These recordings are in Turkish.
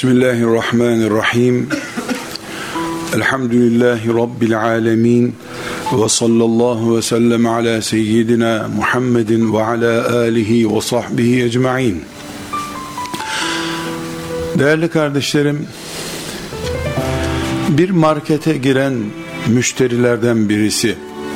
Bismillahirrahmanirrahim. Elhamdülillahi Rabbil alemin. Ve sallallahu ve sellem ala seyyidina Muhammedin ve ala alihi ve sahbihi ecma'in. Değerli kardeşlerim, bir markete giren müşterilerden birisi,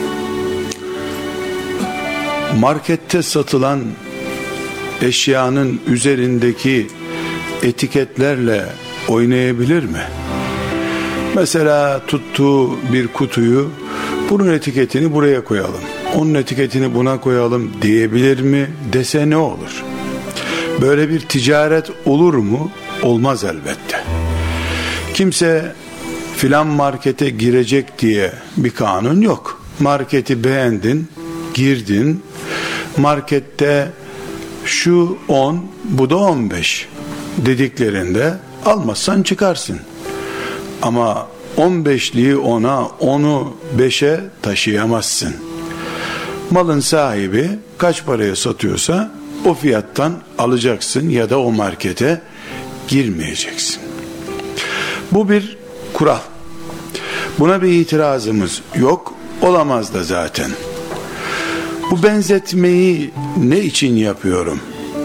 markette satılan eşyanın üzerindeki etiketlerle oynayabilir mi? Mesela tuttuğu bir kutuyu, bunun etiketini buraya koyalım, onun etiketini buna koyalım diyebilir mi? Dese ne olur? Böyle bir ticaret olur mu? Olmaz elbette. Kimse filan markete girecek diye bir kanun yok. Marketi beğendin, girdin, markette şu 10, bu da 15 dediklerinde almazsan çıkarsın. Ama 15'liği 10'a, onu 5'e taşıyamazsın. Malın sahibi kaç paraya satıyorsa o fiyattan alacaksın ya da o markete girmeyeceksin. Bu bir kural. Buna bir itirazımız yok, olamaz da zaten. Bu benzetmeyi ne için yapıyorum?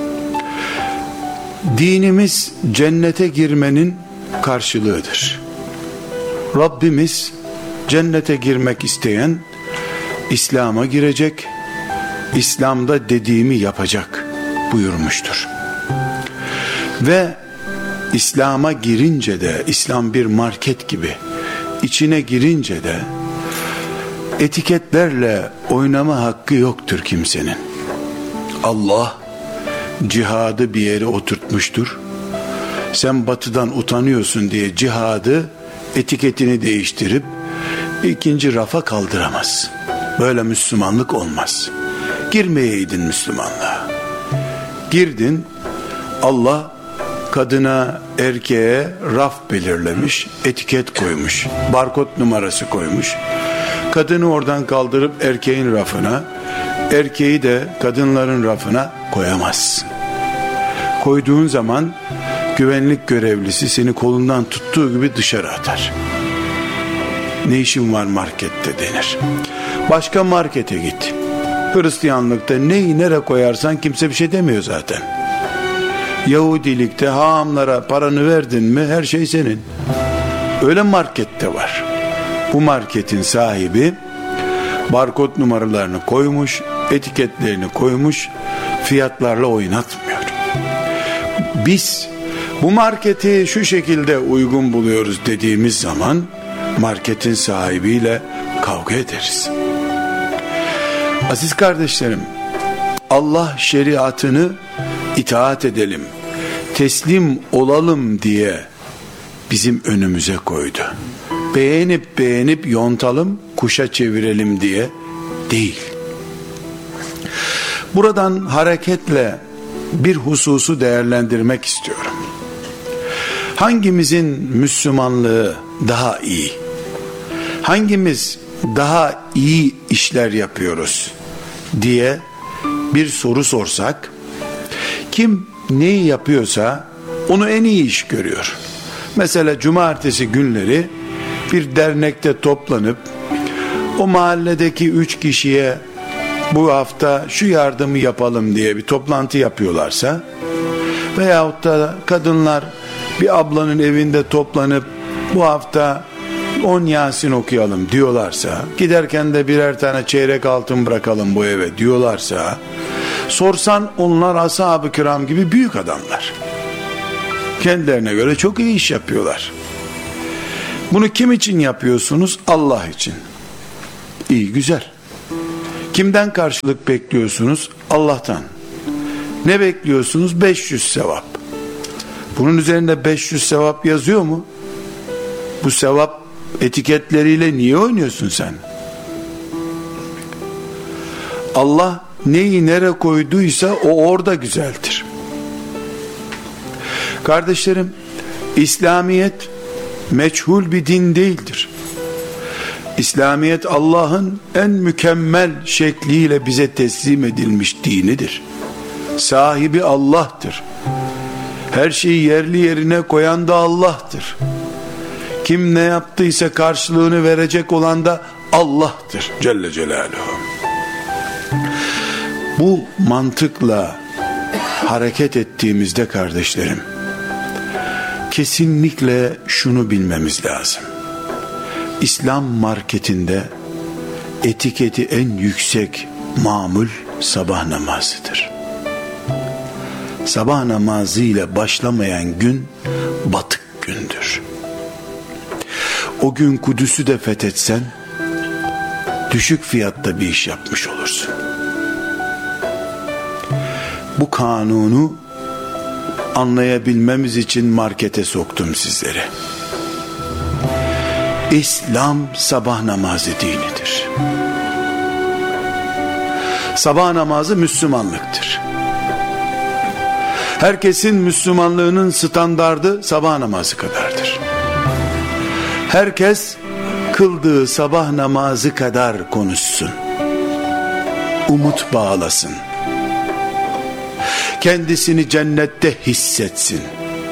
Dinimiz cennete girmenin karşılığıdır. Rabbimiz cennete girmek isteyen İslam'a girecek, İslam'da dediğimi yapacak buyurmuştur. Ve İslam'a girince de, İslam bir market gibi, içine girince de etiketlerle oynama hakkı yoktur kimsenin. Allah cihadı bir yere oturtmuştur. Sen batıdan utanıyorsun diye cihadı etiketini değiştirip ikinci rafa kaldıramazsın. Böyle Müslümanlık olmaz. Girmeyeydin Müslümanlığa. Girdin, Allah kadına, erkeğe raf belirlemiş, etiket koymuş, barkod numarası koymuş. Kadını oradan kaldırıp erkeğin rafına, erkeği de kadınların rafına koyamazsın. Koyduğun zaman güvenlik görevlisi seni kolundan tuttuğu gibi dışarı atar. Ne işin var markette denir. Başka markete git. Hristiyanlıkta neyi nereye koyarsan kimse bir şey demiyor zaten. Yahudilikte hahamlara paranı verdin mi her şey senin. Öyle markette var. Bu marketin sahibi barkod numaralarını koymuş, etiketlerini koymuş, fiyatlarla oynatmıyor. Biz bu marketi şu şekilde uygun buluyoruz dediğimiz zaman marketin sahibiyle kavga ederiz. Aziz kardeşlerim, Allah şeriatını itaat edelim, teslim olalım diye bizim önümüze koydu. Beğenip yontalım, kuşa çevirelim diye değil. Buradan hareketle bir hususu değerlendirmek istiyorum. Hangimizin Müslümanlığı daha iyi? Hangimiz daha iyi işler yapıyoruz diye bir soru sorsak, kim neyi yapıyorsa onu en iyi iş görüyor. Mesela cumartesi günleri bir dernekte toplanıp o mahalledeki 3 kişiye bu hafta şu yardımı yapalım diye bir toplantı yapıyorlarsa, veyahut da kadınlar bir ablanın evinde toplanıp bu hafta 10 Yasin okuyalım diyorlarsa, giderken de birer tane çeyrek altın bırakalım bu eve diyorlarsa, sorsan onlar ashab-ı kiram gibi büyük adamlar. Kendilerine göre çok iyi iş yapıyorlar. Bunu kim için yapıyorsunuz? Allah için. İyi, güzel. Kimden karşılık bekliyorsunuz? Allah'tan. Ne bekliyorsunuz? 500 sevap. Bunun üzerinde 500 sevap yazıyor mu? Bu sevap etiketleriyle niye oynuyorsun sen? Allah neyi nereye koyduysa o orada güzeldir. Kardeşlerim, İslamiyet meçhul bir din değildir. İslamiyet Allah'ın en mükemmel şekliyle bize teslim edilmiş dinidir. Sahibi Allah'tır. Her şeyi yerli yerine koyan da Allah'tır. Kim ne yaptıysa karşılığını verecek olan da Allah'tır Celle Celaluhu. Bu mantıkla hareket ettiğimizde kardeşlerim, kesinlikle şunu bilmemiz lazım. İslam marketinde etiketi en yüksek mamul sabah namazıdır. Sabah namazı ile başlamayan gün batık gündür. O gün Kudüs'ü de fethetsen düşük fiyatta bir iş yapmış olursun. Bu kanunu anlayabilmemiz için markete soktum sizleri. İslam sabah namazı dinidir. Sabah namazı Müslümanlıktır. Herkesin Müslümanlığının standardı sabah namazı kadardır. Herkes kıldığı sabah namazı kadar konuşsun. Umut bağlasın. Kendisini cennette hissetsin.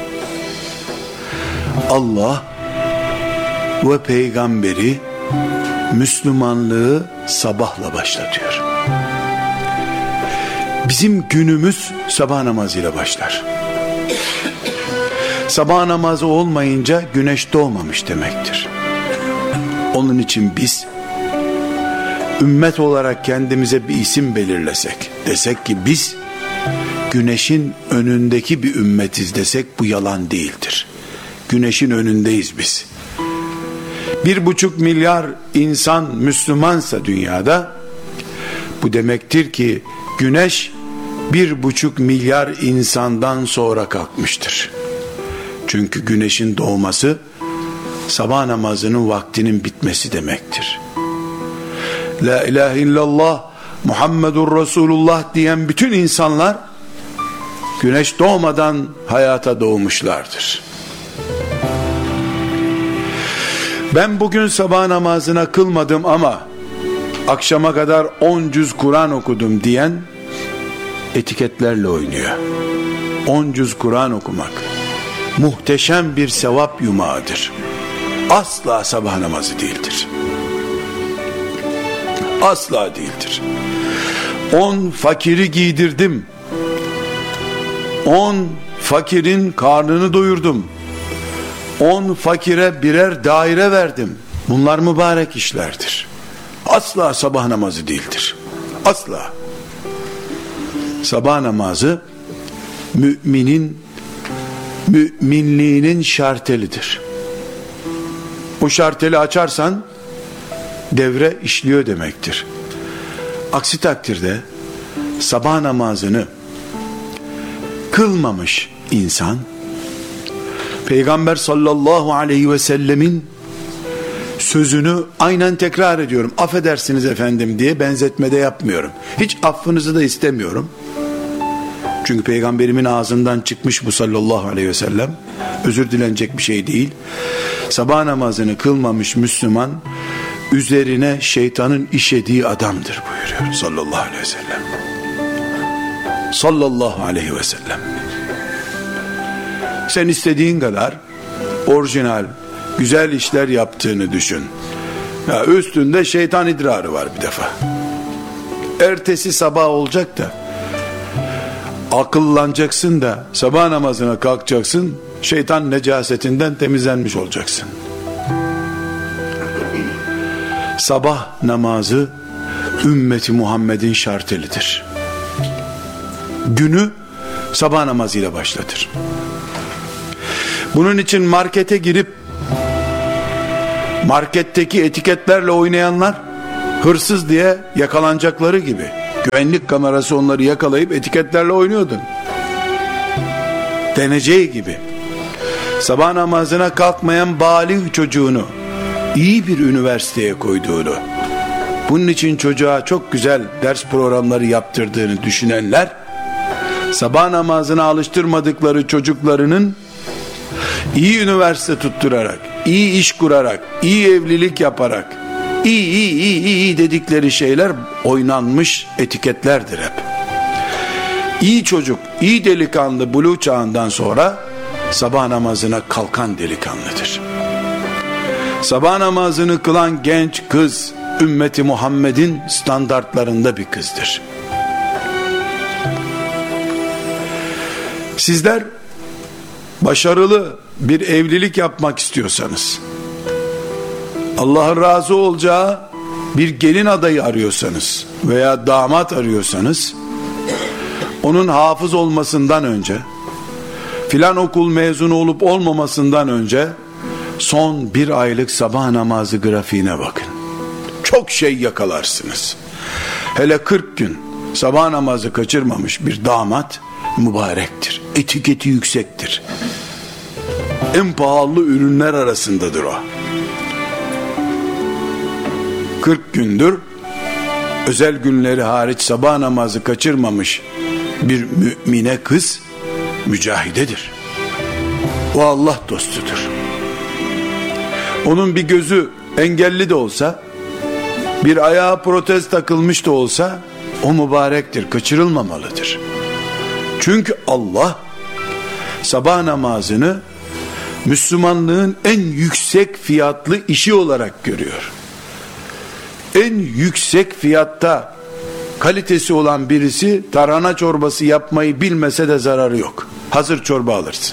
Allah ve peygamberi Müslümanlığı sabahla başlatıyor. Bizim günümüz sabah namazıyla başlar. Sabah namazı olmayınca güneş doğmamış demektir. Onun için biz ümmet olarak kendimize bir isim belirlesek, desek ki biz güneşin önündeki bir ümmetiz desek, bu yalan değildir. Güneşin önündeyiz biz. 1,5 milyar insan Müslümansa dünyada, bu demektir ki güneş 1,5 milyar insandan sonra kalkmıştır. Çünkü güneşin doğması sabah namazının vaktinin bitmesi demektir. La ilahe illallah Muhammedur Resulullah diyen bütün insanlar güneş doğmadan hayata doğmuşlardır. Ben bugün sabah namazına kılmadım ama akşama kadar 10 cüz Kur'an okudum diyen etiketlerle oynuyor. 10 cüz Kur'an okumak muhteşem bir sevap yumağıdır. Asla sabah namazı değildir. Asla değildir. 10 fakiri giydirdim. 10 fakirin karnını doyurdum. 10 fakire birer daire verdim. Bunlar mübarek işlerdir. Asla sabah namazı değildir. Asla. Sabah namazı müminliğinin şartelidir. O şarteli açarsan devre işliyor demektir. Aksi takdirde sabah namazını kılmamış insan, Peygamber sallallahu aleyhi ve sellemin sözünü aynen tekrar ediyorum. Affedersiniz efendim diye benzetmede yapmıyorum. Hiç affınızı da istemiyorum. Çünkü Peygamberimin ağzından çıkmış bu sallallahu aleyhi ve sellem. Özür dilenecek bir şey değil. Sabah namazını kılmamış Müslüman üzerine şeytanın işediği adamdır buyuruyor sallallahu aleyhi ve sellem. Sallallahu aleyhi ve sellem. Sen istediğin kadar orijinal, güzel işler yaptığını düşün. Ya üstünde şeytan idrarı var bir defa. Ertesi sabah olacak da akıllanacaksın da sabah namazına kalkacaksın, şeytan necasetinden temizlenmiş olacaksın. Sabah namazı ümmeti Muhammed'in şartelidir. Günü sabah namazıyla başlatır. Bunun için markete girip marketteki etiketlerle oynayanlar hırsız diye yakalanacakları gibi, güvenlik kamerası onları yakalayıp etiketlerle oynuyordu deneceği gibi, sabah namazına kalkmayan balik çocuğunu iyi bir üniversiteye koyduğunu, bunun için çocuğa çok güzel ders programları yaptırdığını düşünenler, sabah namazına alıştırmadıkları çocuklarının iyi üniversite tutturarak, iyi iş kurarak, iyi evlilik yaparak, iyi dedikleri şeyler oynanmış etiketlerdir hep. iyi çocuk, iyi delikanlı buluğ çağından sonra sabah namazına kalkan delikanlıdır. Sabah namazını kılan genç kız, ümmeti Muhammed'in standartlarında bir kızdır. Sizler başarılı bir evlilik yapmak istiyorsanız, Allah'ın razı olacağı bir gelin adayı arıyorsanız veya damat arıyorsanız, onun hafız olmasından önce, filan okul mezunu olup olmamasından önce son bir aylık sabah namazı grafiğine bakın. Çok şey yakalarsınız. Hele 40 gün sabah namazı kaçırmamış bir damat mübarektir. Etiketi yüksektir. En pahalı ürünler arasındadır o. 40 gündür özel günleri hariç sabah namazı kaçırmamış bir mümine kız mücahidedir. O Allah dostudur. Onun bir gözü engelli de olsa, bir ayağı protez takılmış da olsa o mübarektir, kaçırılmamalıdır. Çünkü Allah sabah namazını Müslümanlığın en yüksek fiyatlı işi olarak görüyor. En yüksek fiyatta kalitesi olan birisi tarhana çorbası yapmayı bilmese de zararı yok. Hazır çorba alırsın.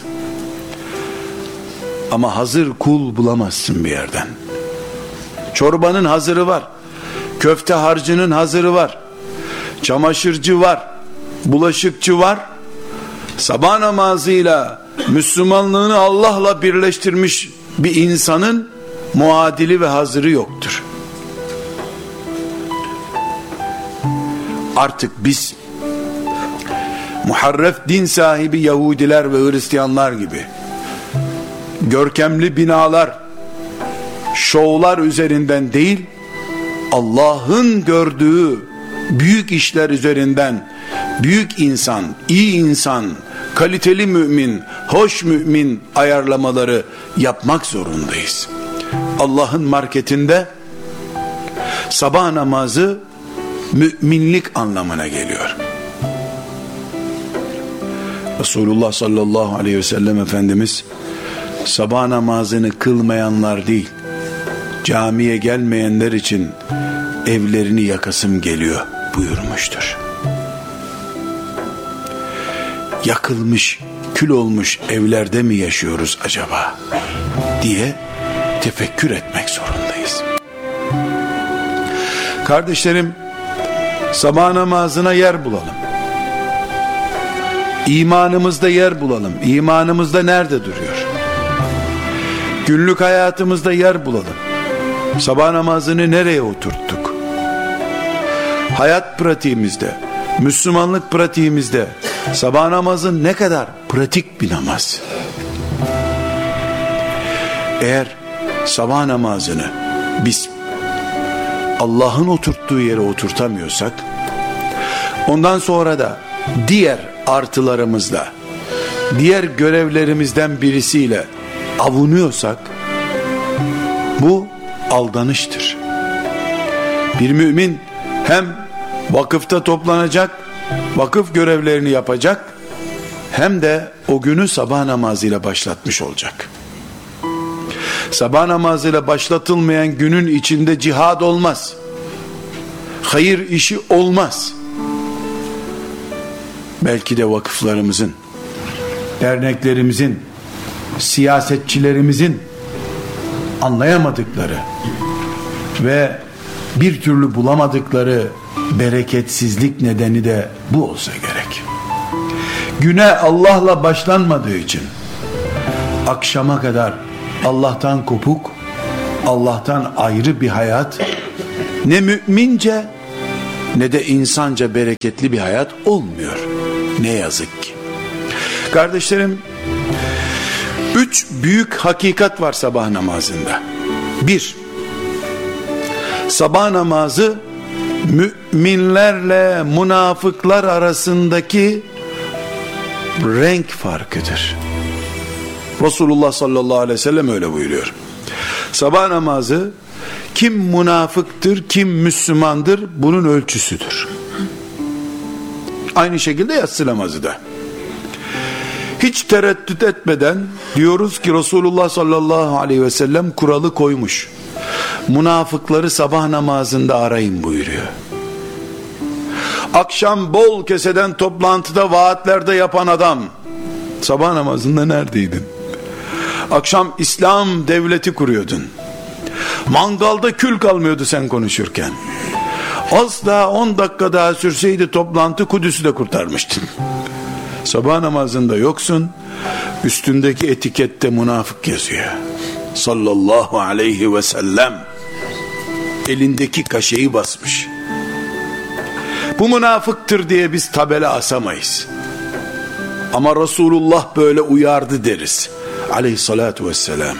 Ama hazır kul bulamazsın bir yerden. Çorbanın hazırı var. Köfte harcının hazırı var. Çamaşırcı var. Bulaşıkçı var. Sabah namazıyla Müslümanlığını Allah'la birleştirmiş bir insanın muadili ve hazırı yoktur. Artık biz muharref din sahibi Yahudiler ve Hristiyanlar gibi görkemli binalar, şovlar üzerinden değil, Allah'ın gördüğü büyük işler üzerinden büyük insan, iyi insan, kaliteli mümin, hoş mümin ayarlamaları yapmak zorundayız. Allah'ın marketinde sabah namazı müminlik anlamına geliyor. Resulullah sallallahu aleyhi ve sellem Efendimiz sabah namazını kılmayanlar değil, camiye gelmeyenler için evlerini yakasım geliyor buyurmuştur. Yakılmış, kül olmuş evlerde mi yaşıyoruz acaba diye tefekkür etmek zorundayız. Kardeşlerim, sabah namazına yer bulalım. İmanımızda yer bulalım. İmanımızda nerede duruyor? Günlük hayatımızda yer bulalım. Sabah namazını nereye oturttuk? Hayat pratiğimizde, Müslümanlık pratiğimizde sabah namazı ne kadar pratik bir namaz? Eğer sabah namazını biz Allah'ın oturttuğu yere oturtamıyorsak, ondan sonra da diğer artılarımızla, diğer görevlerimizden birisiyle avunuyorsak, bu aldanıştır. Bir mümin hem vakıfta toplanacak, vakıf görevlerini yapacak, hem de o günü sabah namazıyla başlatmış olacak. Sabah namazıyla başlatılmayan günün içinde cihad olmaz. Hayır işi olmaz. Belki de vakıflarımızın, derneklerimizin, siyasetçilerimizin anlayamadıkları ve bir türlü bulamadıkları bereketsizlik nedeni de bu olsa gerek. Güne Allah'la başlanmadığı için akşama kadar Allah'tan kopuk, Allah'tan ayrı bir hayat, ne mümince ne de insanca bereketli bir hayat olmuyor. Ne yazık ki. Kardeşlerim, 3 büyük hakikat var sabah namazında. 1, sabah namazı müminlerle münafıklar arasındaki renk farkıdır. Resulullah sallallahu aleyhi ve sellem öyle buyuruyor. Sabah namazı kim münafıktır, kim Müslümandır bunun ölçüsüdür. Aynı şekilde yatsı namazı da. Hiç tereddüt etmeden diyoruz ki Resulullah sallallahu aleyhi ve sellem kuralı koymuş. Münafıkları sabah namazında arayın buyuruyor. Akşam bol keseden toplantıda vaatlerde yapan adam sabah namazında neredeydin? Akşam İslam devleti kuruyordun. Mangalda kül kalmıyordu sen konuşurken. Az daha 10 dakika daha sürseydi toplantı Kudüs'ü de kurtarmıştın. Sabah namazında yoksun. Üstündeki etikette münafık yazıyor. Sallallahu aleyhi ve sellem. Elindeki kaşeyi basmış. Bu münafıktır diye biz tabela asamayız. Ama Resulullah böyle uyardı deriz. Aleyhissalatu vesselam.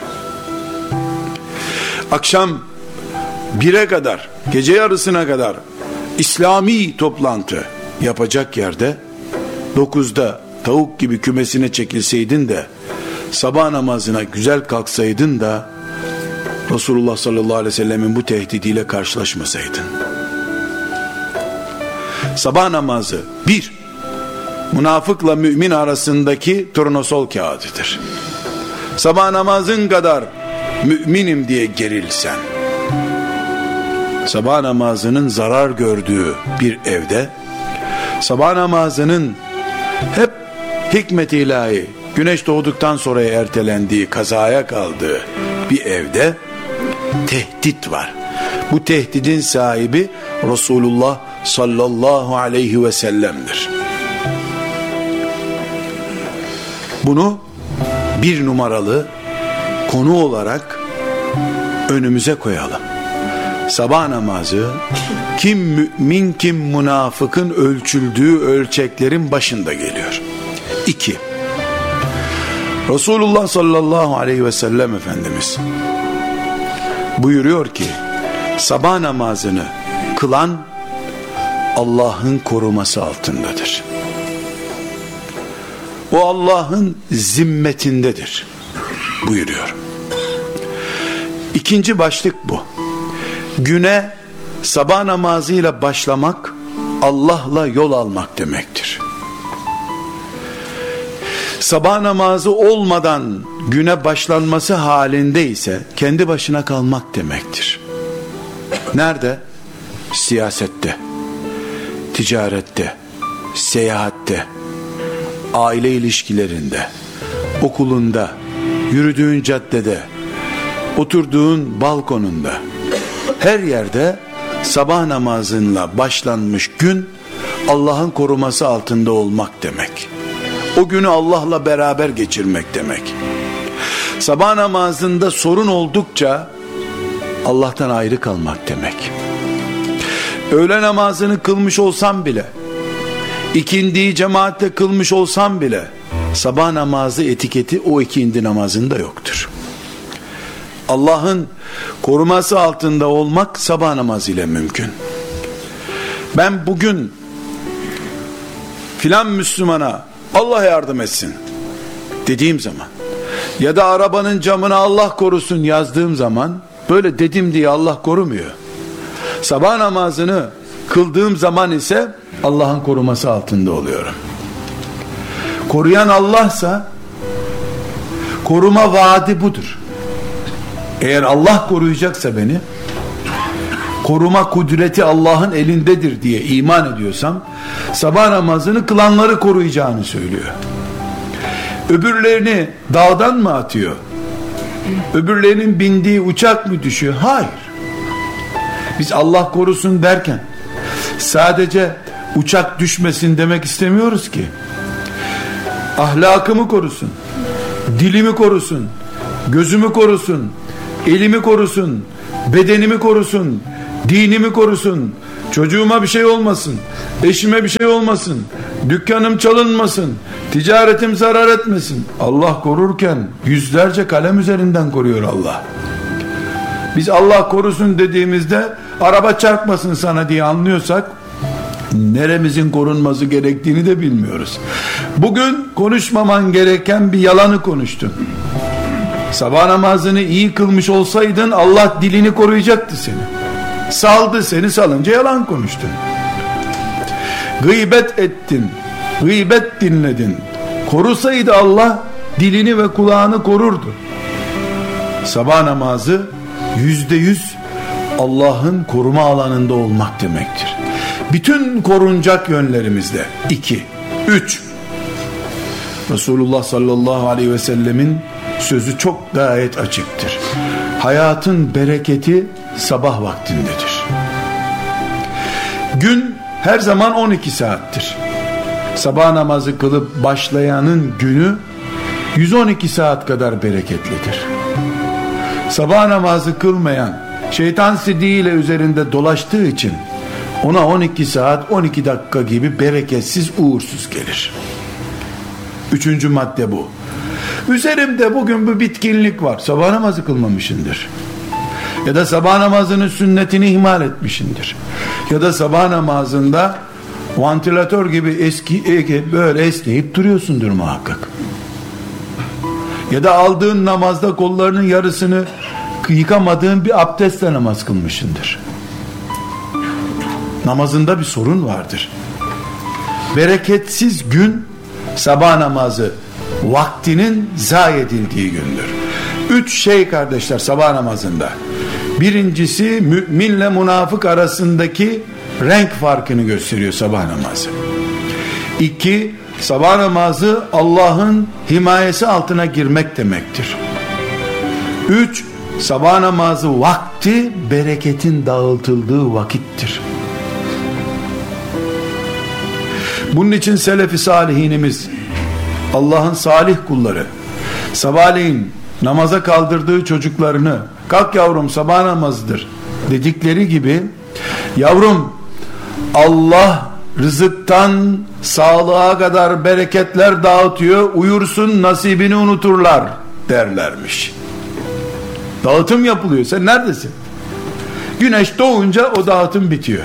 Akşam 1'e kadar, gece yarısına kadar İslami toplantı yapacak yerde 9'da tavuk gibi kümesine çekilseydin de sabah namazına güzel kalksaydın da Resulullah sallallahu aleyhi ve sellemin bu tehdidiyle karşılaşmasaydın. Sabah namazı münafıkla mümin arasındaki turnusol kağıdıdır. Sabah namazın kadar müminim diye gerilsen, sabah namazının zarar gördüğü bir evde, sabah namazının hep hikmet-i ilahi güneş doğduktan sonra ertelendiği, kazaya kaldığı bir evde tehdit var. Bu tehdidin sahibi Resulullah sallallahu aleyhi ve sellem'dir. Bunu bir numaralı konu olarak önümüze koyalım. Sabah namazı kim mümin kim münafıkın ölçüldüğü ölçeklerin başında geliyor. 2. Resulullah sallallahu aleyhi ve sellem Efendimiz buyuruyor ki sabah namazını kılan Allah'ın koruması altındadır. O Allah'ın zimmetindedir buyuruyor. İkinci başlık bu. Güne sabah namazıyla başlamak Allah'la yol almak demektir. Sabah namazı olmadan güne başlanması halinde ise kendi başına kalmak demektir. Nerede? Siyasette, ticarette, seyahatte, aile ilişkilerinde, okulunda, yürüdüğün caddede, oturduğun balkonunda, her yerde sabah namazınla başlanmış gün Allah'ın koruması altında olmak demek. O günü Allah'la beraber geçirmek demek. Sabah namazında sorun oldukça Allah'tan ayrı kalmak demek. Öğle namazını kılmış olsam bile, ikindiyi cemaatle kılmış olsam bile sabah namazı etiketi o ikindi namazında yoktur. Allah'ın koruması altında olmak sabah namazı ile mümkün. Ben bugün filan Müslümana Allah yardım etsin dediğim zaman ya da arabanın camına Allah korusun yazdığım zaman böyle dedim diye Allah korumuyor. Sabah namazını kıldığım zaman ise Allah'ın koruması altında oluyorum. Koruyan Allah'sa koruma vaadi budur. Eğer Allah koruyacaksa beni, koruma kudreti Allah'ın elindedir diye iman ediyorsam sabah namazını kılanları koruyacağını söylüyor. Öbürlerini dağdan mı atıyor? Öbürlerinin bindiği uçak mı düşüyor? Hayır. Biz Allah korusun derken sadece uçak düşmesin demek istemiyoruz ki. Ahlakımı korusun, dilimi korusun, gözümü korusun, elimi korusun, bedenimi korusun, dinimi korusun, çocuğuma bir şey olmasın, eşime bir şey olmasın, dükkanım çalınmasın, ticaretim zarar etmesin. Allah korurken yüzlerce kalem üzerinden koruyor Allah. Biz Allah korusun dediğimizde araba çarpmasın sana diye anlıyorsak neremizin korunması gerektiğini de bilmiyoruz. Bugün konuşmaman gereken bir yalanı konuştun. Sabah namazını iyi kılmış olsaydın Allah dilini koruyacaktı seni. Saldı seni, salınca yalan konuştun. gıybet ettin, gıybet dinledin. Korusaydı Allah dilini ve kulağını korurdu. Sabah namazı %100 Allah'ın koruma alanında olmak demektir. Bütün korunacak yönlerimizde. 2, 3. Resulullah sallallahu aleyhi ve sellemin sözü çok gayet açıktır. Hayatın bereketi sabah vaktindedir. Gün her zaman 12 saattir. Sabah namazı kılıp başlayanın günü 112 saat kadar bereketlidir. Sabah namazı kılmayan şeytan sidiğiyle üzerinde dolaştığı için ona 12 saat 12 dakika gibi bereketsiz, uğursuz gelir. 3. madde bu. Üzerimde bugün bir bitkinlik var. Sabah namazı kılmamışındır. Ya da sabah namazının sünnetini ihmal etmişindir. Ya da sabah namazında vantilatör gibi böyle esneyip duruyorsundur muhakkak. Ya da aldığın namazda kollarının yarısını yıkamadığın bir abdestle namaz kılmışındır. Namazında bir sorun vardır. Bereketsiz gün sabah namazı vaktinin zayi edildiği gündür. 3 şey kardeşler sabah namazında. Birincisi, müminle münafık arasındaki renk farkını gösteriyor sabah namazı. 2, sabah namazı Allah'ın himayesi altına girmek demektir. 3, sabah namazı vakti bereketin dağıtıldığı vakittir. Bunun için selef-i salihinimiz, Allah'ın salih kulları, sabahleyin namaza kaldırdığı çocuklarını, kalk yavrum sabah namazıdır dedikleri gibi, yavrum Allah rızıktan sağlığa kadar bereketler dağıtıyor, uyursun nasibini unuturlar derlermiş. Dağıtım yapılıyor, sen neredesin? Güneş doğunca o dağıtım bitiyor.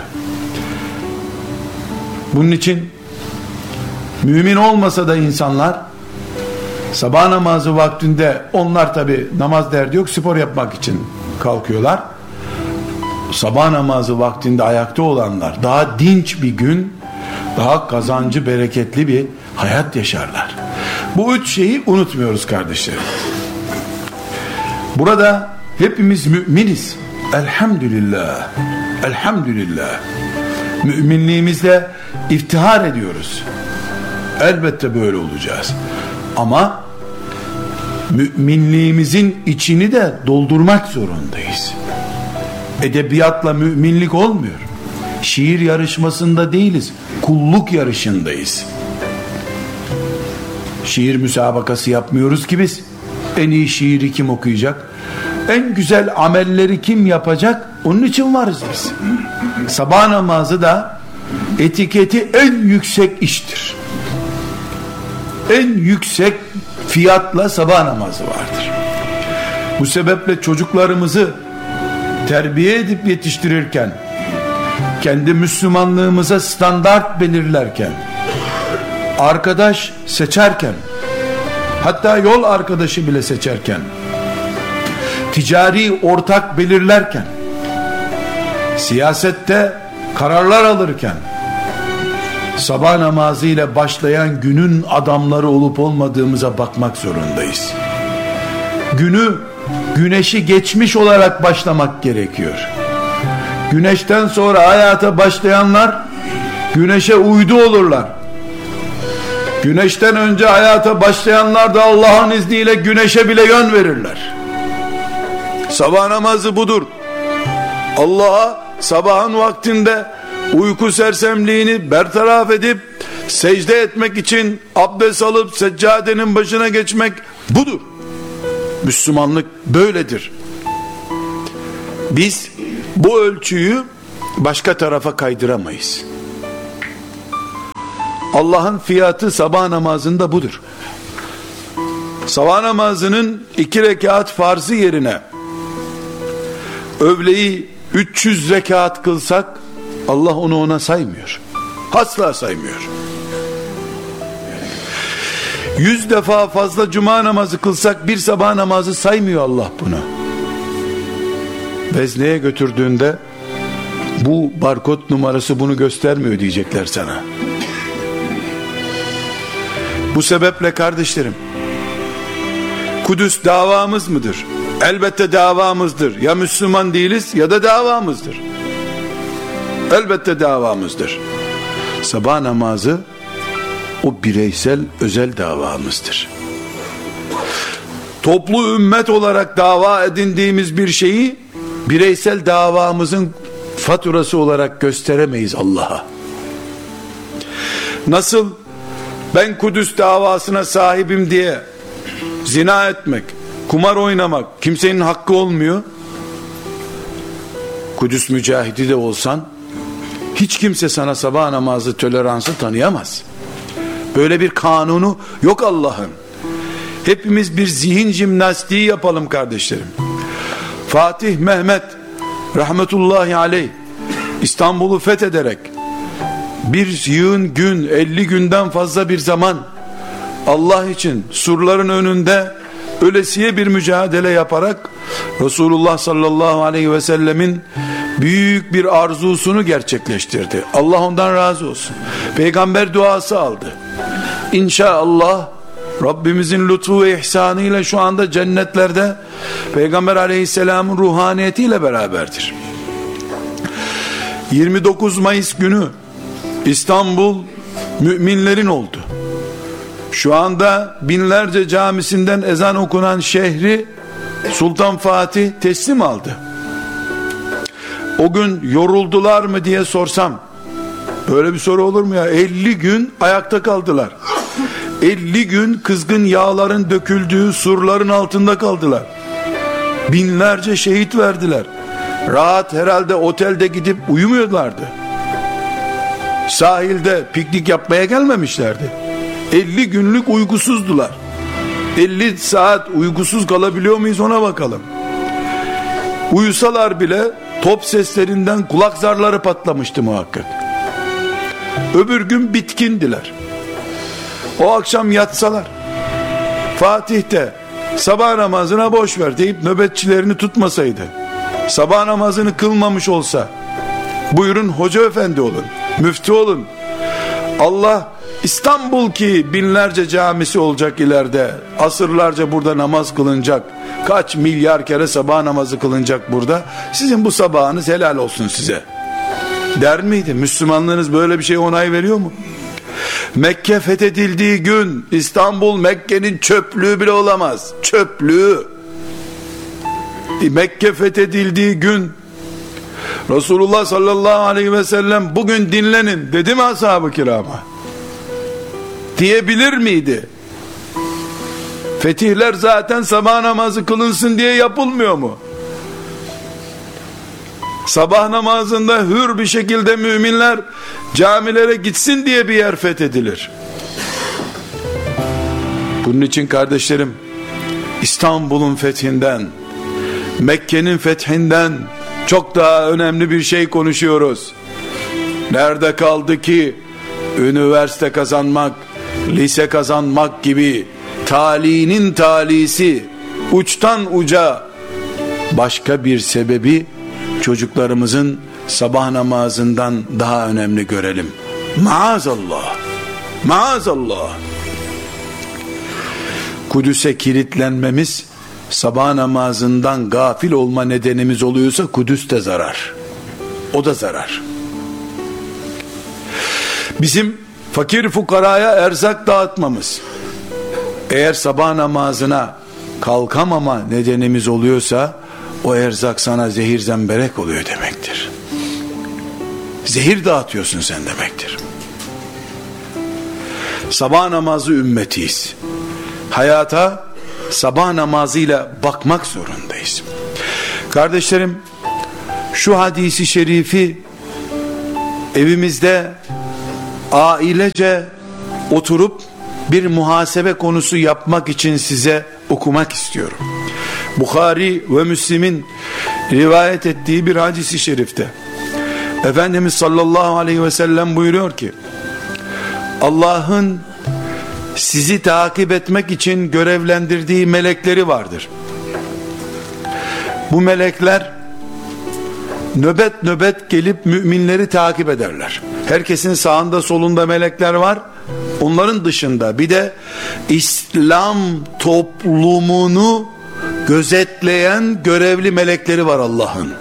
Bunun için mümin olmasa da insanlar sabah namazı vaktinde, onlar tabi namaz derdi yok, spor yapmak için kalkıyorlar. Sabah namazı vaktinde ayakta olanlar daha dinç bir gün, daha kazancı bereketli bir hayat yaşarlar. Bu 3 şeyi unutmuyoruz kardeşlerim. Burada hepimiz müminiz. Elhamdülillah. Elhamdülillah. Müminliğimizle iftihar ediyoruz. Elbette böyle olacağız. Ama müminliğimizin içini de doldurmak zorundayız. Edebiyatla müminlik olmuyor. Şiir yarışmasında değiliz. Kulluk yarışındayız. Şiir müsabakası yapmıyoruz ki biz. En iyi şiiri kim okuyacak? En güzel amelleri kim yapacak? Onun için varız biz. Sabah namazı da etiketi en yüksek iştir. En yüksek fiyatla sabah namazı vardır. Bu sebeple çocuklarımızı terbiye edip yetiştirirken, kendi Müslümanlığımıza standart belirlerken, arkadaş seçerken, hatta yol arkadaşı bile seçerken, ticari ortak belirlerken, siyasette kararlar alırken, sabah namazı ile başlayan günün adamları olup olmadığımıza bakmak zorundayız. Günü güneşi geçmiş olarak başlamak gerekiyor. Güneşten sonra hayata başlayanlar güneşe uydu olurlar. Güneşten önce hayata başlayanlar da Allah'ın izniyle güneşe bile yön verirler. Sabah namazı budur. Allah'a sabahın vaktinde uyku sersemliğini bertaraf edip secde etmek için abdest alıp seccadenin başına geçmek budur. Müslümanlık böyledir. Biz bu ölçüyü başka tarafa kaydıramayız. Allah'ın fiyatı sabah namazında budur. Sabah namazının 2 rekat farzı yerine öğleyi 300 rekat kılsak Allah onu ona saymıyor. Asla saymıyor. 100 defa fazla cuma namazı kılsak bir sabah namazı saymıyor Allah bunu. Vezneye götürdüğünde Bu barkod numarası bunu göstermiyor diyecekler sana. Bu sebeple kardeşlerim, Kudüs davamız mıdır? Elbette davamızdır. Ya Müslüman değiliz ya da davamızdır. Elbette davamızdır. Sabah namazı o bireysel, özel davamızdır. Toplu ümmet olarak dava edindiğimiz bir şeyi bireysel davamızın faturası olarak gösteremeyiz Allah'a. Nasıl ben Kudüs davasına sahibim diye zina etmek, kumar oynamak kimsenin hakkı olmuyor. Kudüs mücahidi de olsan hiç kimse sana sabah namazı toleransı tanıyamaz. Böyle bir kanunu yok Allah'ın. Hepimiz bir zihin jimnastiği yapalım kardeşlerim. Fatih Mehmet rahmetullahi aleyh İstanbul'u fethederek bir yığın gün, 50 günden fazla bir zaman Allah için surların önünde ölesiye bir mücadele yaparak Resulullah sallallahu aleyhi ve sellemin büyük bir arzusunu gerçekleştirdi. Allah ondan razı olsun. Peygamber duası aldı. İnşallah Rabbimizin lütfu ve ihsanıyla şu anda cennetlerde Peygamber aleyhisselamın ruhaniyetiyle beraberdir. 29 Mayıs günü İstanbul müminlerin oldu. Şu anda binlerce camisinden ezan okunan şehri Sultan Fatih teslim aldı. O gün yoruldular mı diye sorsam, böyle bir soru olur mu ya? 50 gün ayakta kaldılar. 50 gün kızgın yağların döküldüğü surların altında kaldılar. Binlerce şehit verdiler. Rahat herhalde otelde gidip uyumuyorlardı. Sahilde piknik yapmaya gelmemişlerdi. 50 günlük uykusuzdular. 50 saat uykusuz kalabiliyor muyuz ona bakalım. Uyusalar bile top seslerinden kulak zarları patlamıştı muhakkak. Öbür gün bitkindiler. O akşam yatsalar, Fatih de sabah namazına boş ver deyip nöbetçilerini tutmasaydı, sabah namazını kılmamış olsa, buyurun hoca efendi olun, müftü olun. Allah İstanbul ki binlerce camisi olacak ileride, asırlarca burada namaz kılınacak, kaç milyar kere sabah namazı kılınacak burada, sizin bu sabahınız helal olsun size der miydi? Müslümanlığınız böyle bir şeye onay veriyor mu? Mekke fethedildiği gün İstanbul Mekke'nin çöplüğü bile olamaz. Çöplüğü. Mekke fethedildiği gün Resulullah sallallahu aleyhi ve sellem bugün dinlenin dedi mi ashab-ı kirama? Diyebilir miydi? Fetihler zaten sabah namazı kılınsın diye yapılmıyor mu? Sabah namazında hür bir şekilde müminler camilere gitsin diye bir yer fethedilir. Bunun için kardeşlerim, İstanbul'un fethinden, Mekke'nin fethinden çok daha önemli bir şey konuşuyoruz. Nerede kaldı ki üniversite kazanmak, lise kazanmak gibi talinin talisi uçtan uca başka bir sebebi çocuklarımızın sabah namazından daha önemli görelim. Maazallah. Maazallah. Kudüs'e kilitlenmemiz sabah namazından gafil olma nedenimiz oluyorsa Kudüs de zarar. O da zarar. Bizim fakir fukaraya erzak dağıtmamız eğer sabah namazına kalkamama nedenimiz oluyorsa o erzak sana zehir zemberek oluyor demektir. Zehir dağıtıyorsun sen demektir. Sabah namazı ümmetiyiz. Hayata sabah namazıyla bakmak zorundayız. Kardeşlerim, şu hadisi şerifi evimizde ailece oturup bir muhasebe konusu yapmak için size okumak istiyorum. Bukhari ve Müslim'in rivayet ettiği bir hadis-i şerifte Efendimiz sallallahu aleyhi ve sellem buyuruyor ki, Allah'ın sizi takip etmek için görevlendirdiği melekleri vardır. Bu melekler nöbet nöbet gelip müminleri takip ederler. Herkesin sağında solunda melekler var. Onların dışında bir de İslam toplumunu gözetleyen görevli melekleri var Allah'ın.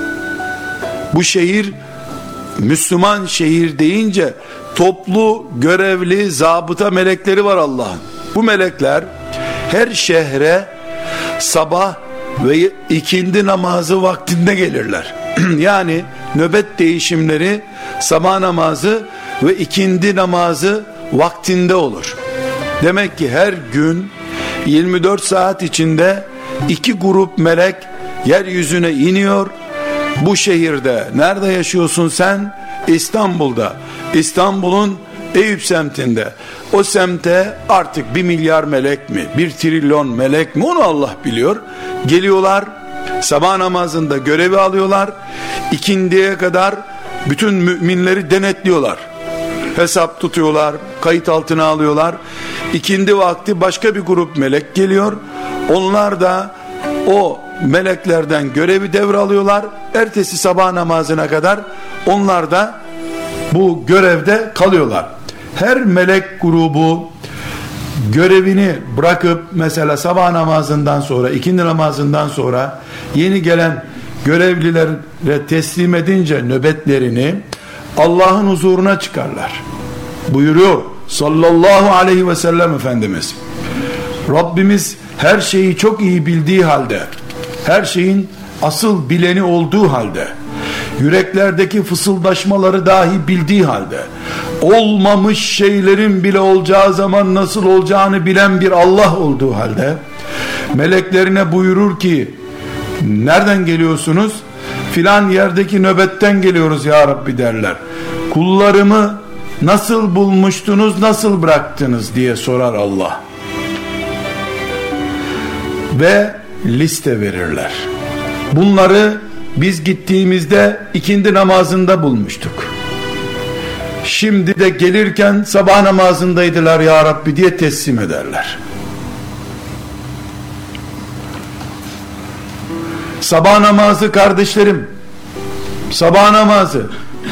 Bu şehir Müslüman şehir deyince toplu görevli zabıta melekleri var Allah'ın. Bu melekler her şehre sabah ve ikindi namazı vaktinde gelirler. Yani nöbet değişimleri sabah namazı ve ikindi namazı vaktinde olur. Demek ki her gün 24 saat içinde 2 grup melek yeryüzüne iniyor. Bu şehirde nerede yaşıyorsun sen? İstanbul'da. İstanbul'un Eyüp semtinde. O semte artık 1 milyar melek mi, 1 trilyon melek mi, onu Allah biliyor. Geliyorlar, sabah namazında görevi alıyorlar. İkindiye kadar bütün müminleri denetliyorlar. Hesap tutuyorlar, kayıt altına alıyorlar. İkindi vakti başka bir grup melek geliyor. Onlar da o meleklerden görevi devralıyorlar. Ertesi sabah namazına kadar onlar da bu görevde kalıyorlar. Her melek grubu görevini bırakıp mesela sabah namazından sonra, ikindi namazından sonra yeni gelen görevlilere teslim edince nöbetlerini Allah'ın huzuruna çıkarlar. Buyuruyor sallallahu aleyhi ve sellem Efendimiz. Rabbimiz her şeyi çok iyi bildiği halde, her şeyin asıl bileni olduğu halde, yüreklerdeki fısıldaşmaları dahi bildiği halde, olmamış şeylerin bile olacağı zaman nasıl olacağını bilen bir Allah olduğu halde, meleklerine buyurur ki, nereden geliyorsunuz? Filan yerdeki nöbetten geliyoruz ya Rabbi derler. Kullarımı nasıl bulmuştunuz, nasıl bıraktınız diye sorar Allah. Ve liste verirler. Bunları biz gittiğimizde ikindi namazında bulmuştuk. Şimdi de gelirken sabah namazındaydılar ya Rabbi diye teslim ederler. Sabah namazı kardeşlerim, sabah namazı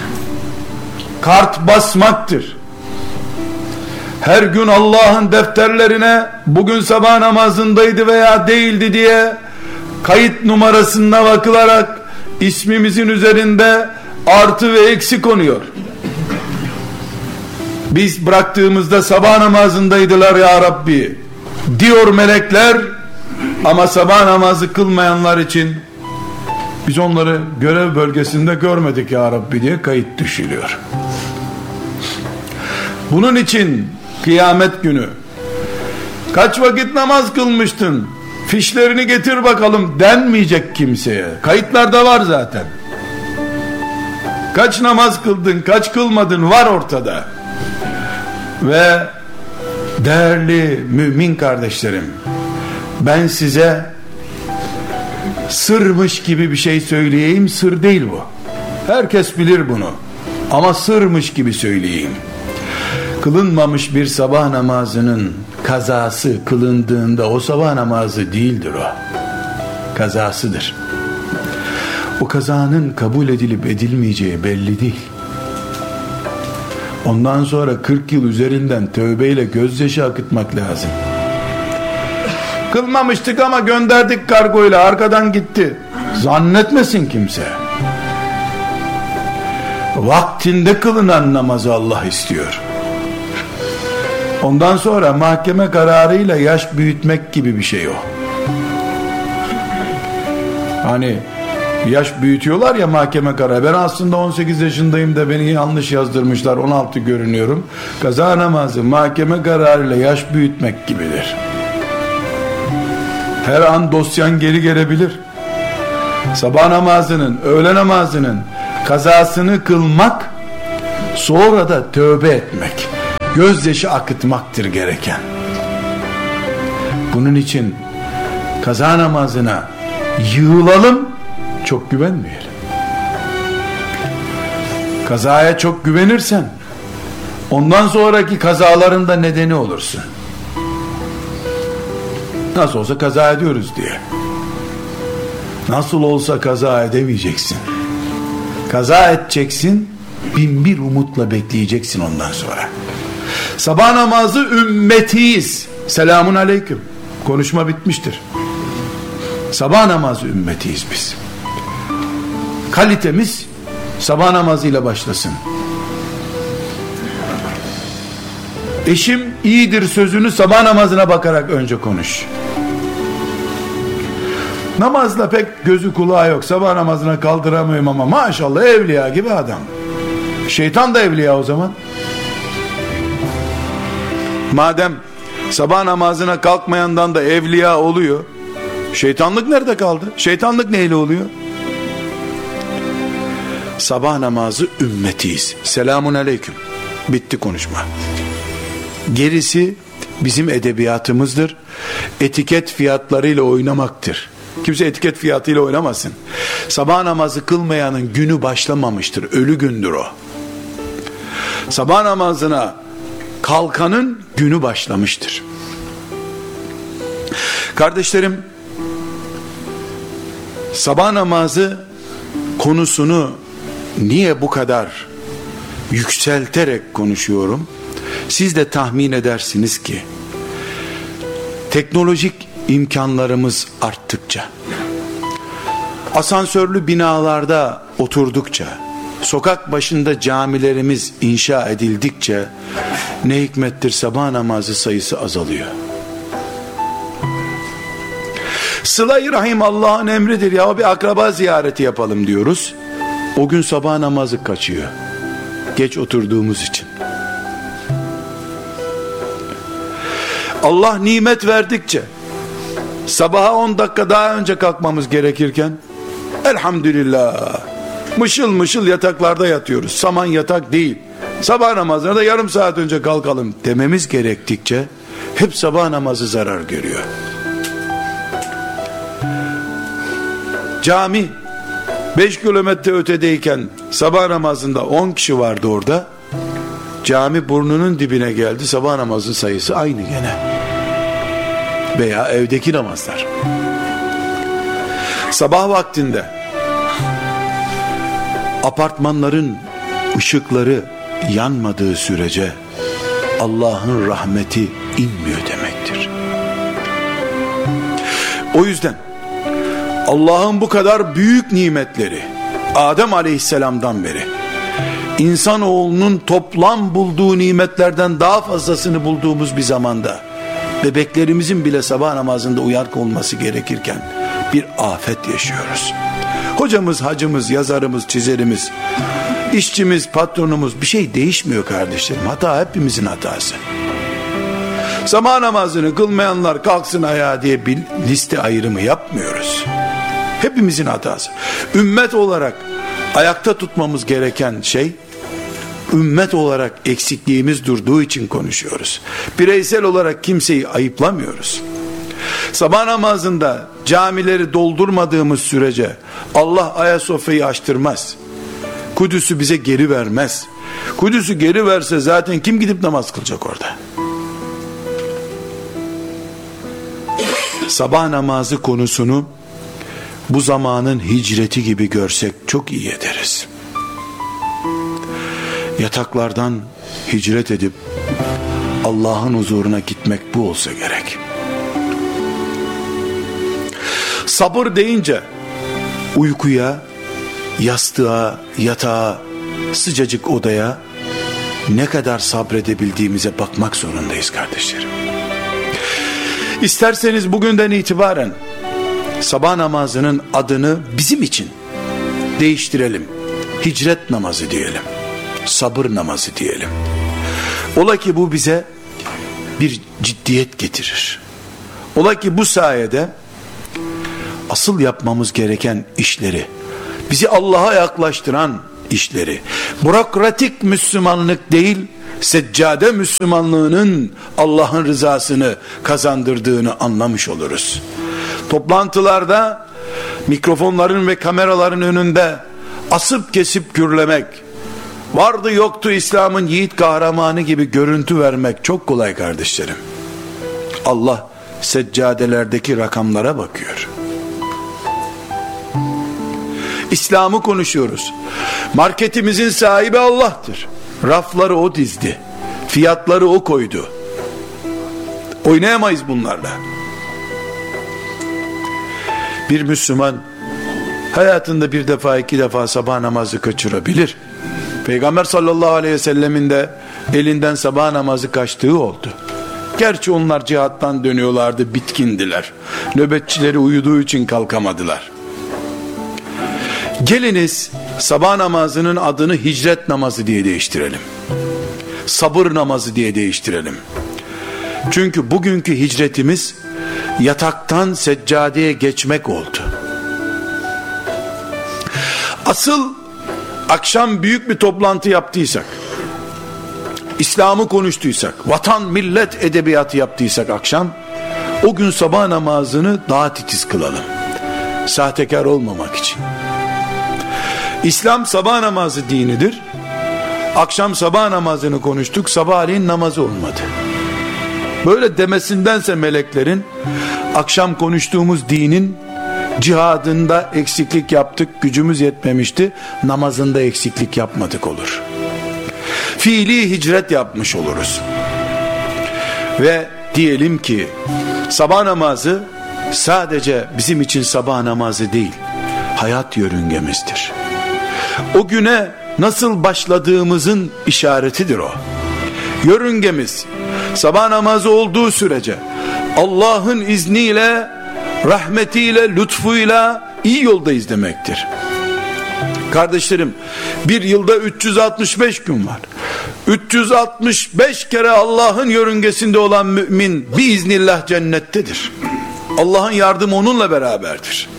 kart basmaktır. Her gün Allah'ın defterlerine bugün sabah namazındaydı veya değildi diye kayıt numarasına bakılarak ismimizin üzerinde artı ve eksi konuyor. Biz bıraktığımızda sabah namazındaydılar ya Rabbi diyor melekler, ama sabah namazı kılmayanlar için biz onları görev bölgesinde görmedik ya Rabbi diye kayıt düşülüyor. Bunun için kıyamet günü kaç vakit namaz kılmıştın, fişlerini getir bakalım denmeyecek kimseye. Kayıtlarda var zaten. Kaç namaz kıldın, kaç kılmadın var ortada. Ve değerli mümin kardeşlerim, ben size sırmış gibi bir şey söyleyeyim. Sır değil bu. Herkes bilir bunu. Ama sırmış gibi söyleyeyim. Kılınmamış bir sabah namazının kazası kılındığında o sabah namazı değildir o. Kazasıdır. O kazanın kabul edilip edilmeyeceği belli değil. Ondan sonra 40 yıl üzerinden tövbeyle gözyaşı akıtmak lazım. Kılmamıştık ama gönderdik kargoyla, arkadan gitti zannetmesin kimse. Vaktinde kılınan namazı Allah istiyor. Ondan sonra mahkeme kararıyla yaş büyütmek gibi bir şey o. Hani yaş büyütüyorlar ya mahkeme kararı. Ben aslında 18 yaşındayım da beni yanlış yazdırmışlar, 16 görünüyorum. Kaza namazı mahkeme kararıyla yaş büyütmek gibidir. Her an dosyan geri gelebilir. Sabah namazının, öğle namazının kazasını kılmak, sonra da tövbe etmek, gözyaşı akıtmaktır gereken. Bunun için kaza namazına yığılalım, çok güvenmeyelim. Kazaya çok güvenirsen ondan sonraki kazaların da nedeni olursun. Nasıl olsa kaza ediyoruz diye. Nasıl olsa kaza edemeyeceksin. Kaza edeceksin, bin bir umutla bekleyeceksin ondan sonra. Sabah namazı ümmetiyiz. Selamun aleyküm. Konuşma bitmiştir. Sabah namazı ümmetiyiz biz. Kalitemiz sabah namazıyla başlasın. Eşim iyidir sözünü sabah namazına bakarak önce konuş. Namazla pek gözü kulağı yok. Sabah namazına kaldıramıyorum ama maşallah evliya gibi adam. Şeytan da evliya o zaman. Madem sabah namazına kalkmayandan da evliya oluyor, şeytanlık nerede kaldı? Şeytanlık neyle oluyor? Sabah namazı ümmetiyiz. Selamun aleyküm. Bitti konuşma. Gerisi bizim edebiyatımızdır. Etiket fiyatlarıyla oynamaktır. Kimse etiket fiyatıyla oynamasın. Sabah namazı kılmayanın günü başlamamıştır. Ölü gündür o. Sabah namazına kalkanın günü başlamıştır. Kardeşlerim, sabah namazı konusunu niye bu kadar yükselterek konuşuyorum? Siz de tahmin edersiniz ki teknolojik imkanlarımız arttıkça, asansörlü binalarda oturdukça, sokak başında camilerimiz inşa edildikçe ne hikmettir sabah namazı sayısı azalıyor. Sıla-i Rahim Allah'ın emridir ya, bir akraba ziyareti yapalım diyoruz. O gün sabah namazı kaçıyor. Geç oturduğumuz için. Allah nimet verdikçe sabaha 10 dakika daha önce kalkmamız gerekirken elhamdülillah mışıl mışıl yataklarda yatıyoruz. Saman yatak değil. Sabah namazına da yarım saat önce kalkalım dememiz gerektikçe hep sabah namazı zarar görüyor. Cami 5 kilometre ötedeyken sabah namazında 10 kişi vardı orada. Cami burnunun dibine geldi. Sabah namazın sayısı aynı gene. Veya evdeki namazlar. Sabah vaktinde apartmanların ışıkları yanmadığı sürece Allah'ın rahmeti inmiyor demektir. O yüzden Allah'ın bu kadar büyük nimetleri Adem Aleyhisselam'dan beri insanoğlunun toplam bulduğu nimetlerden daha fazlasını bulduğumuz bir zamanda bebeklerimizin bile sabah namazında uyanık olması gerekirken bir afet yaşıyoruz. Hocamız, hacımız, yazarımız, çizerimiz, işçimiz, patronumuz, bir şey değişmiyor kardeşlerim. Hata hepimizin hatası. Sabah namazını kılmayanlar kalksın ayağa diye bir liste ayrımı yapmıyoruz. Hepimizin hatası. Ümmet olarak ayakta tutmamız gereken şey, ümmet olarak eksikliğimiz durduğu için konuşuyoruz. Bireysel olarak kimseyi ayıplamıyoruz. Sabah namazında camileri doldurmadığımız sürece Allah Ayasofya'yı açtırmaz. Kudüs'ü bize geri vermez. Kudüs'ü geri verse zaten kim gidip namaz kılacak orada? Sabah namazı konusunu bu zamanın hicreti gibi görsek çok iyi ederiz. Yataklardan hicret edip Allah'ın huzuruna gitmek bu olsa gerek. Sabır deyince uykuya, yastığa, yatağa, sıcacık odaya ne kadar sabredebildiğimize bakmak zorundayız kardeşlerim. İsterseniz bugünden itibaren sabah namazının adını bizim için değiştirelim. Hicret namazı diyelim. Sabır namazı diyelim. Ola ki bu bize bir ciddiyet getirir. Ola ki bu sayede asıl yapmamız gereken işleri, bizi Allah'a yaklaştıran işleri, bürokratik Müslümanlık değil, seccade Müslümanlığının Allah'ın rızasını kazandırdığını anlamış oluruz. Toplantılarda mikrofonların ve kameraların önünde asıp kesip gürlemek, vardı yoktu İslam'ın yiğit kahramanı gibi görüntü vermek çok kolay kardeşlerim. Allah seccadelerdeki rakamlara bakıyor. İslam'ı konuşuyoruz. Marketimizin sahibi Allah'tır. Rafları o dizdi. Fiyatları o koydu. Oynayamayız bunlarla. Bir Müslüman hayatında bir defa, iki defa sabah namazı kaçırabilir. Peygamber sallallahu aleyhi ve sellemin de elinden sabah namazı kaçtığı oldu. Gerçi onlar cihattan dönüyorlardı, bitkindiler. Nöbetçileri uyuduğu için kalkamadılar. Geliniz sabah namazının adını hicret namazı diye değiştirelim. Sabır namazı diye değiştirelim. Çünkü bugünkü hicretimiz yataktan seccadeye geçmek oldu. Asıl akşam büyük bir toplantı yaptıysak, İslam'ı konuştuysak, vatan millet edebiyatı yaptıysak akşam, o gün sabah namazını daha titiz kılalım. Sahtekar olmamak için. İslam sabah namazı dinidir. Akşam sabah namazını konuştuk, sabahleyin namazı olmadı. Böyle demesindense meleklerin, akşam konuştuğumuz dinin cihadında eksiklik yaptık, gücümüz yetmemişti, namazında eksiklik yapmadık olur. Fiili hicret yapmış oluruz. Ve diyelim ki sabah namazı sadece bizim için sabah namazı değil, hayat yörüngemizdir. O güne nasıl başladığımızın işaretidir o. Yörüngemiz sabah namazı olduğu sürece Allah'ın izniyle, rahmetiyle, lütfuyla iyi yoldayız demektir. Kardeşlerim, bir yılda 365 gün var. 365 kere Allah'ın yörüngesinde olan mümin biiznillah cennettedir. Allah'ın yardımı onunla beraberdir.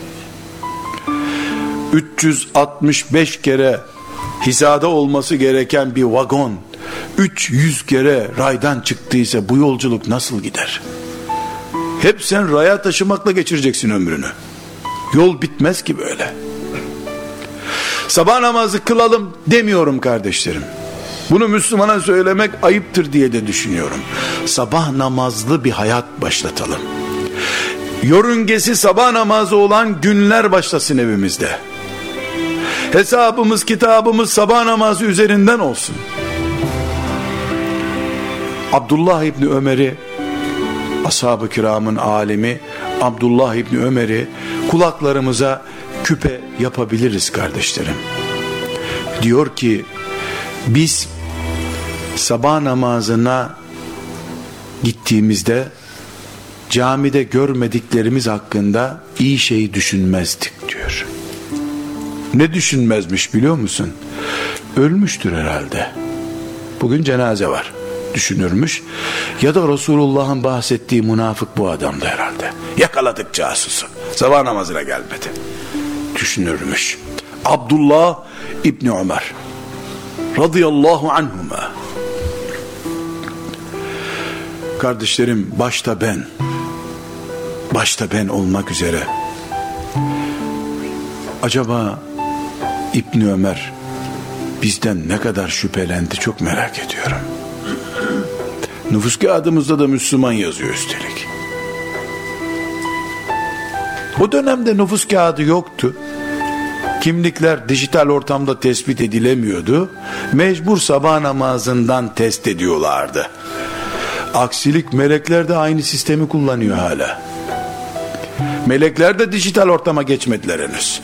365 kere hizada olması gereken bir vagon 300 kere raydan çıktıysa bu yolculuk nasıl gider? Hep sen raya taşımakla geçireceksin ömrünü. Yol bitmez ki böyle. Sabah namazı kılalım demiyorum kardeşlerim. Bunu Müslümana söylemek ayıptır diye de düşünüyorum. Sabah namazlı bir hayat başlatalım. Yörüngesi sabah namazı olan günler başlasın evimizde. Hesabımız, kitabımız sabah namazı üzerinden olsun. Abdullah İbni Ömer'i, ashab-ı kiramın alimi Abdullah İbni Ömer'i kulaklarımıza küpe yapabiliriz kardeşlerim. Diyor ki, biz sabah namazına gittiğimizde camide görmediklerimiz hakkında iyi şey düşünmezdik diyor. Ne düşünmezmiş biliyor musun? Ölmüştür herhalde. Bugün cenaze var. Düşünürmüş. Ya da Resulullah'ın bahsettiği münafık bu adamdı herhalde. Yakaladık casusu. Sabah namazına gelmedi. Düşünürmüş. Abdullah İbni Ömer radıyallahu anhuma. Kardeşlerim, başta ben olmak üzere, acaba İbni Ömer bizden ne kadar şüphelendi çok merak ediyorum. Nüfus kağıdımızda da Müslüman yazıyor üstelik. O dönemde nüfus kağıdı yoktu. Kimlikler dijital ortamda tespit edilemiyordu. Mecbur sabah namazından test ediyorlardı. Aksilik, melekler de aynı sistemi kullanıyor hala. Melekler de dijital ortama geçmediler henüz.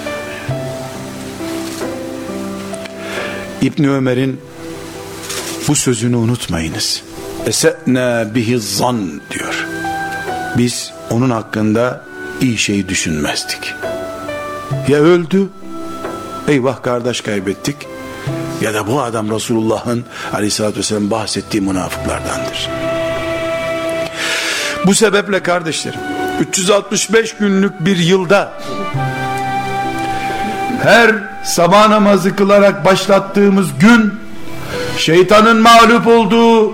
İbni Ömer'in bu sözünü unutmayınız. Ese'na bihi zan diyor. Biz onun hakkında iyi şey düşünmezdik. Ya öldü, eyvah kardeş kaybettik, ya da bu adam Resulullah'ın aleyhissalatü vesselam bahsettiği münafıklardandır. Bu sebeple kardeşlerim, 365 günlük bir yılda her sabah namazı kılarak başlattığımız gün şeytanın mağlup olduğu,